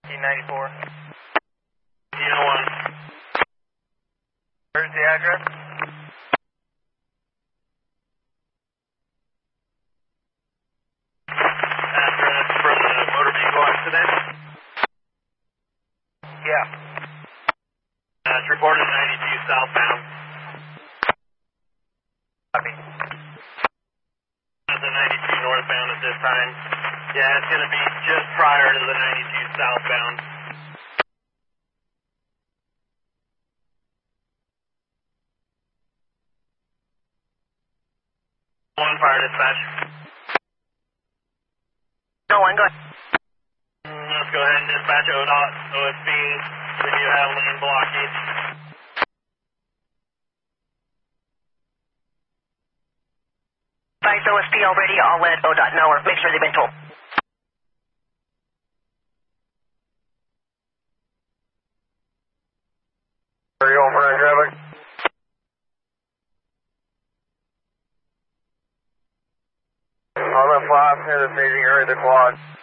T94. T01. Where's the address? Address from the motor vehicle accident? Yeah. It's reported 92 southbound. Copy. The 92 northbound at this time. Yeah, it's going to be just prior to the 92 southbound. One fire dispatch. No one, go ahead. Let's go ahead and dispatch ODOT, OSB. We do have lane blockage. Advise OSP already. I'll let ODOT know or make sure they've been told. Are you on front traffic? On the 5 near the staging area, the quad.